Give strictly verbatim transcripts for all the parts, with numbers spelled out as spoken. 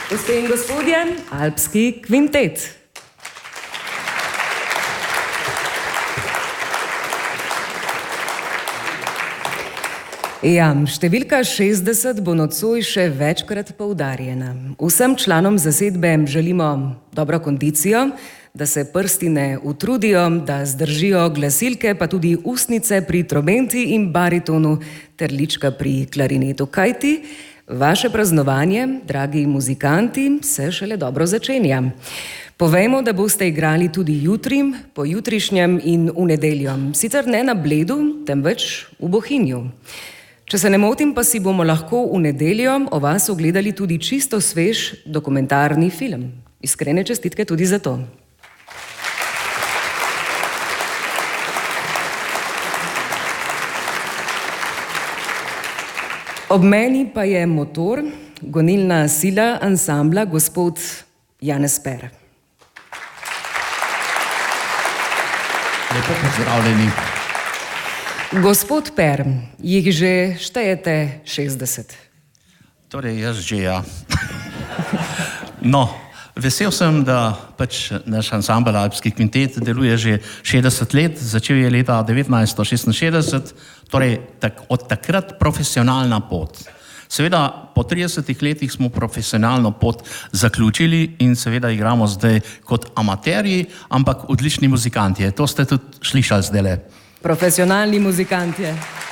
Gospe in gospodje, Alpski kvintet. Ja, številka šestdeset bo nocoj še večkrat poudarjena. Vsem članom zasedbe želimo dobro kondicijo, da se prsti ne utrudijo, da zdržijo glasilke, pa tudi ustnice pri trobenti in baritonu ter lička pri klarinetu. Kajti vaše praznovanje, dragi muzikanti, se šele dobro začenja. Povejmo, da boste igrali tudi jutri, pojutrišnjem in v nedeljo. Sicer ne na Bledu, temveč v Bohinju. Če se ne motim, pa si bomo lahko v nedeljo o vas ogledali tudi čisto svež dokumentarni film. Iskrene čestitke tudi za to. Ob meni pa je motor, gonilna sila ansambla gospod Janez Per. Lepo pozdravljeni. Gospod Per, jih že štejete šestdeset? Torej, jaz že, ja. No, vesel sem, da pač naš ansambel Alpski kvintet deluje že šestdeset let, začel je leta devetnajststo šestinšestdeset, torej tak, od takrat profesionalna pot. Seveda, po tridesetih letih smo profesionalno pot zaključili in seveda igramo zdaj kot amaterji, ampak odlični muzikanti. To ste tudi slišali zdajle. Profesionalni muzikantje.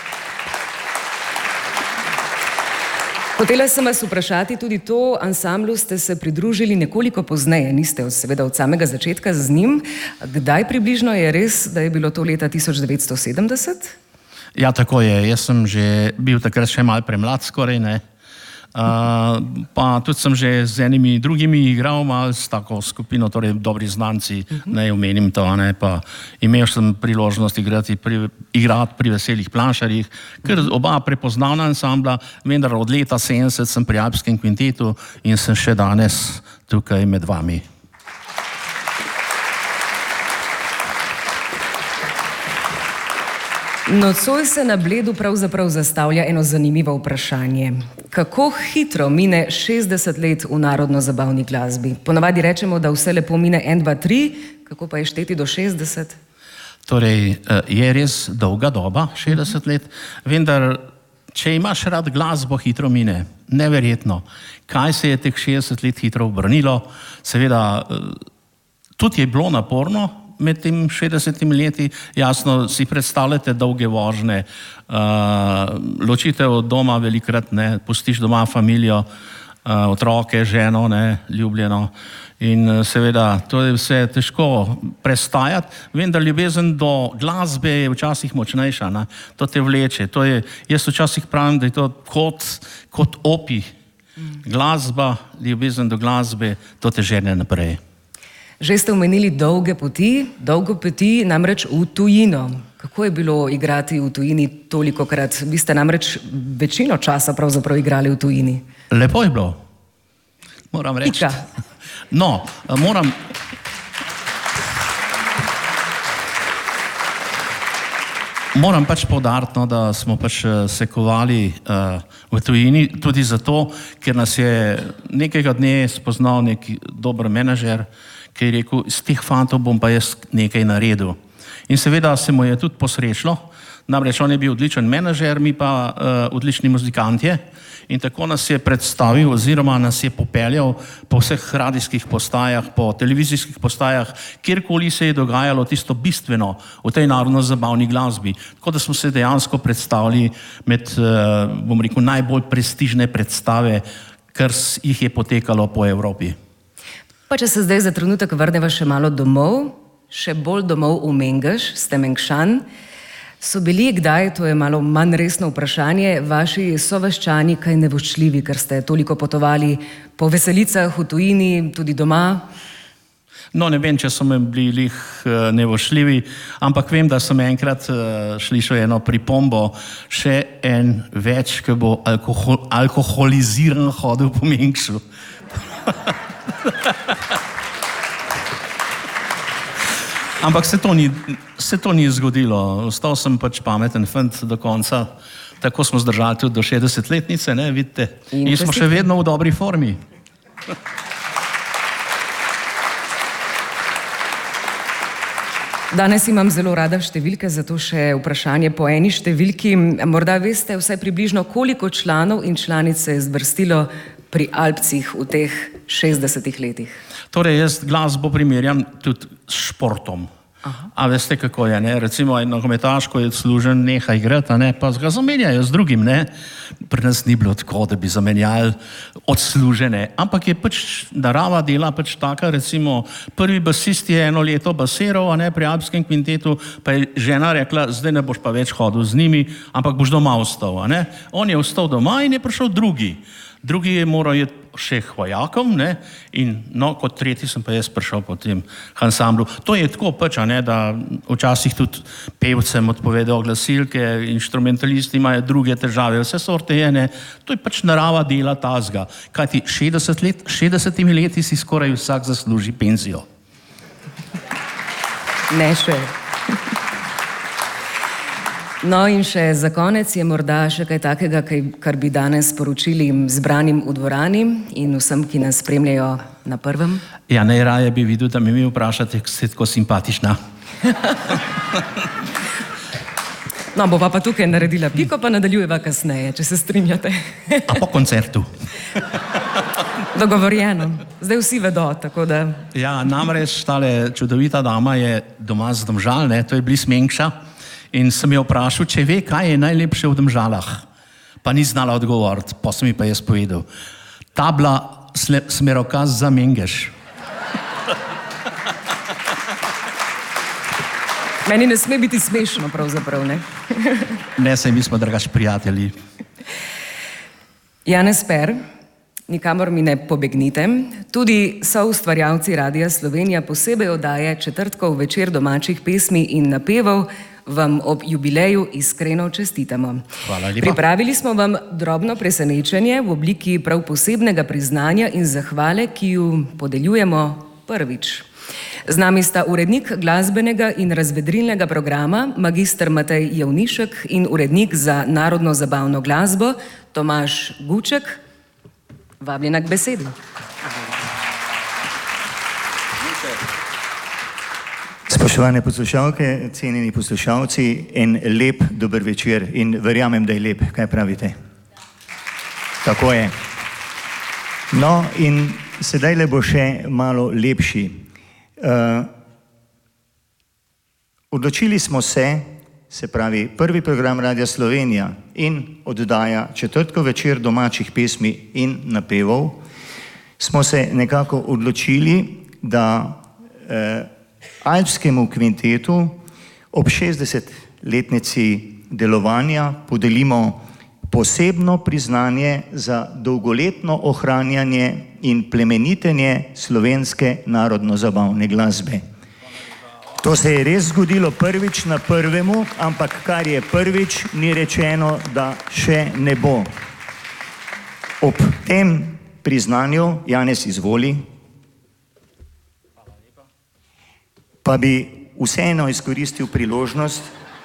Hotela sem vas vprašati tudi to, ansamblu ste se pridružili nekoliko pozneje, niste seveda od samega začetka z njim. Kdaj približno je res, da je bilo to leta tisoč devetsto sedemdeset? Ja, tako je. Jaz sem že bil takrat še malo premlad skoraj, ne. Uh, pa tudi sem že z enimi drugimi igral malo s tako skupino, torej dobri znanci, uh-huh. ne omenim to, ne, pa imel sem priložnost igrati pri, igrati pri Veselih planšarjih, ker oba prepoznavna ansambla, vendar od leta sedemdeset sem pri Alpskem kvintetu in sem še danes tukaj med vami. Nocoj se na Bledu pravzaprav zastavlja eno zanimivo vprašanje. Kako hitro mine šestdeset let v narodno-zabavni glasbi? Ponavadi rečemo, da vse lepo mine en, dva, tri, kako pa je šteti do šestdeset? Torej, je res dolga doba, šestdeset let, vendar, če imaš rad glasbo, hitro mine. Neverjetno. Kaj se je teh šestdeset let hitro obrnilo? Seveda, tudi je bilo naporno, med tem šestdesetimi leti, jasno, si predstavljate dolge vožnje, uh, ločitev od doma velikrat, ne, pustiš doma familijo, uh, otroke, ženo, ne, ljubljeno in uh, seveda, to je vse težko prestajati, vendar ljubezen do glasbe je včasih močnejša, ne, to te vleče, to je, jaz včasih pravim, da je to kot, kot opi, glasba, ljubezen do glasbe, to te žene naprej. Že ste omenili dolge poti, dolgo poti namreč v tujino. Kako je bilo igrati v tujini tolikokrat? Vi ste namreč večino časa pravzaprav igrali v tujini. Lepo je bilo, moram reči. Pika. No, moram... Moram pač poudariti, no, da smo pač se kovali uh, v tujini, tudi zato, ker nas je nekega dne spoznal neki dober menedžer, ki je rekel, iz teh fantov bom pa jaz nekaj naredil. In seveda se mu je tudi posrečilo, namreč on je bil odličen menedžer, mi pa uh, odlični muzikantje in tako nas je predstavil oziroma nas je popeljal po vseh radijskih postajah, po televizijskih postajah, kjerkoli se je dogajalo tisto bistveno v tej narodno-zabavni glasbi. Tako da smo se dejansko predstavili med, uh, bom rekel, najbolj prestižne predstave, kar jih je potekalo po Evropi. Pa če se zdaj za trenutek vrneva še malo domov, še bolj domov v Mengeš, ste Mengšan, so bili kdaj, to je malo manj resno vprašanje, vaši sovaščani kaj nevoščljivi, ker ste toliko potovali po veselicah v tujini, tudi doma? No, ne vem, če so me bili lih nevoščljivi, ampak vem, da sem enkrat slišal eno pripombo, še en več, ki bo alkohol, alkoholiziran hodil po Mengšu. Ampak se to ni, se to ni zgodilo. Ostal sem pač pameten fant do konca. Tako smo zdržali tudi do šestdesetletnice, ne, vidite. In, In smo še vedno v dobri formi. Danes imam zelo rada številke, zato še vprašanje po eni številki. Morda veste vsaj približno, koliko članov in članic se je zvrstilo pri Alpcih v teh šestdesetih letih? Torej, jaz glasbo primerjam tudi s športom. Aha. A veste, kako je, ne? Recimo, en nogometaš, ko je odslužen, neha igrati, a ne, pa ga zamenjajo z drugim, ne? Pri nas ni bilo tako, da bi zamenjali odslužene, ampak je pač narava dela pač taka, recimo, prvi basist je eno leto basiral, a ne, pri Alpskem kvintetu, pa je žena rekla, zdaj ne boš pa več hodil z njimi, ampak boš doma ostal, a ne. On je ostal doma in je prišel drugi. Drugi je moral iti še k vojakom, ne, in no, kot tretji sem pa jaz prišel po tem ansamblu. To je tako pač, a ne, da včasih tudi pevcem odpovedajo glasilke, inštrumentalisti imajo druge težave, vse sorte je, ne, to je pač narava dela tazga. Kajti šestdeset let, šestdesetimi leti si skoraj vsak zasluži penzijo. Ne še. No in še za konec je morda še kaj takega, kar bi danes sporočili zbranim v dvorani in vsem, ki nas spremljajo na prvem? Ja, najraje bi videl, da me mi vprašate, ker ste tako simpatična. No, bova pa tukaj naredila piko, pa nadaljujeva kasneje, če se strinjate. A po koncertu? Dogovorjeno. Zdaj vsi vedo, tako da... Ja, namreč tale čudovita dama je doma z Domžal, ne, to je Blis Menkša. In sem jo vprašal, če ve, kaj je najlepše v Domžalah. Pa ni znala odgovoriti, pa sem mi pa jaz povedal. Tabla smerokaz za Mengeš. Meni ne sme biti smešno, pravzaprav, ne? Ne, saj mi smo drugače prijatelji. Janez Per, nikamor mi ne pobegnite. Tudi soustvarjalci Radia Slovenija posebej oddaje četrtkov večer domačih pesmi in napevov vam ob jubileju iskreno čestitamo. Hvala lepa. Pripravili smo vam drobno presenečenje v obliki prav posebnega priznanja in zahvale, ki ju podeljujemo prvič. Z nami sta urednik glasbenega in razvedrilnega programa, magister Matej Javnišek in urednik za narodno zabavno glasbo, Tomaž Guček. Vabljena k besedi. Spoštovane poslušalke, cenjeni poslušalci, en lep dober večer in verjamem, da je lep. Kaj pravite? Tako je. No in sedaj le bo še malo lepši. Uh, odločili smo se, se pravi prvi program Radia Slovenija in oddaja četrtkov večer domačih pesmi in napevov, smo se nekako odločili, da uh, Alpskemu kvintetu ob šestdesetletnici delovanja podelimo posebno priznanje za dolgoletno ohranjanje in plemenitenje slovenske narodno-zabavne glasbe. To se je res zgodilo prvič na prvemu, ampak kar je prvič, ni rečeno, da še ne bo. Ob tem priznanju, Janez, izvoli, pa bi vseeno izkoristil priložnost.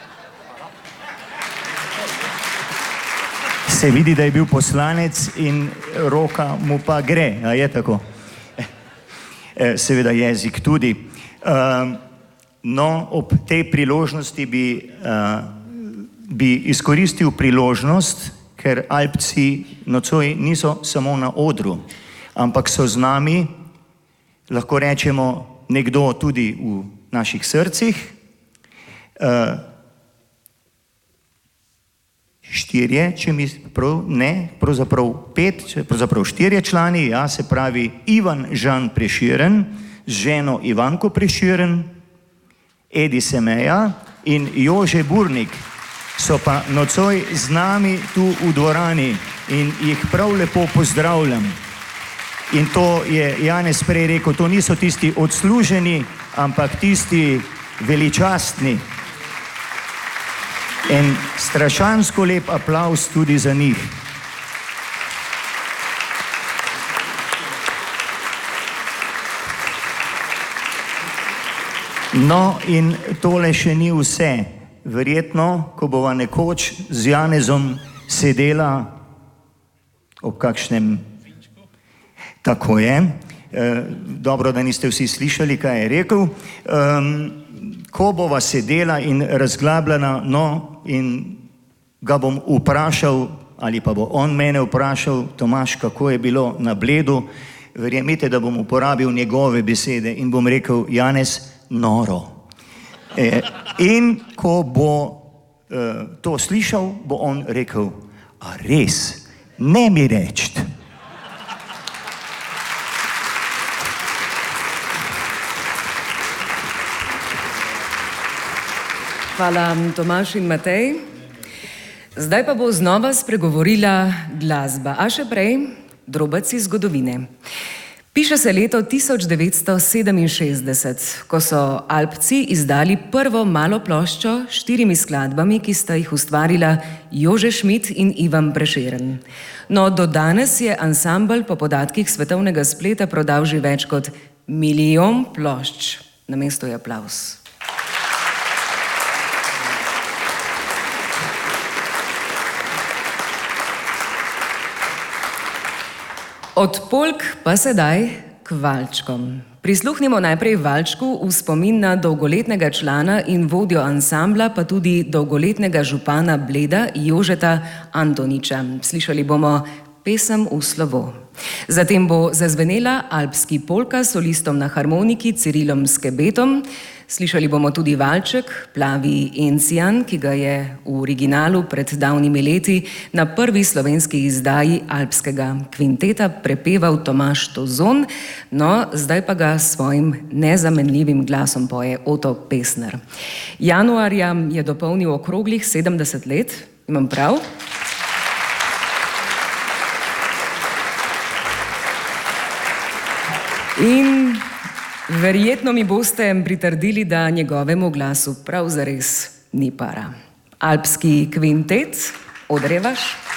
Se vidi, da je bil poslanec in roka mu pa gre, a je tako? Seveda jezik tudi. No, ob tej priložnosti bi, bi izkoristil priložnost, ker Alpci nocoj niso samo na odru, ampak so z nami, lahko rečemo, nekdo tudi v naših srcih. Štirje, če mi prav, ne, pravzaprav pet, pravzaprav štirje člani, ja, se pravi Ivan Žan Preširen, z ženo Ivanko Preširen, Edi Semeja in Jože Burnik so pa nocoj z nami tu v dvorani in jih prav lepo pozdravljam. In to je Janez prej rekel, to niso tisti odsluženi, ampak tisti veličastni. En strašansko lep aplavz tudi za njih. No in tole še ni vse. Verjetno, ko bova nekoč z Janezom sedela ob kakšnem Tako je. E, dobro, da niste vsi slišali, kaj je rekel. E, ko bova sedela in razglabljala, no, in ga bom vprašal, ali pa bo on mene vprašal, Tomaž, kako je bilo na Bledu, verjemite, da bom uporabil njegove besede in bom rekel, Janez, noro. E, in ko bo e, to slišal, bo on rekel, a res, ne mi reči. Hvala, Tomaž in Matej. Zdaj pa bo znova spregovorila glasba, a še prej drobec iz zgodovine. Piše se leto tisoč devetsto sedeminšestdeset, ko so Alpci izdali prvo malo ploščo s štirimi skladbami, ki sta jih ustvarila Jože Schmidt in Ivan Prešeren. No, do danes je ansambel po podatkih svetovnega spleta prodal že več kot milijon plošč. Na mestu je aplavz. Od polk pa sedaj k valčkom. Prisluhnimo najprej valčku v spomin na dolgoletnega člana in vodjo ansambla, pa tudi dolgoletnega župana Bleda Jožeta Antoniča. Slišali bomo pesem v slovo. Zatem bo zazvenela alpski polka s solistom na harmoniki Cirilom Skebetom. Slišali bomo tudi valček Plavi encijan, ki ga je v originalu pred davnimi leti na prvi slovenski izdaji alpskega kvinteta prepeval Tomaž Tozon, no zdaj pa ga s svojim nezamenljivim glasom poje Oto Pestner. Januarja je dopolnil okroglih sedemdeset let, imam prav? In verjetno mi boste pritrdili, da njegovemu glasu prav zares ni para. Alpski kvintet, Odrevaš.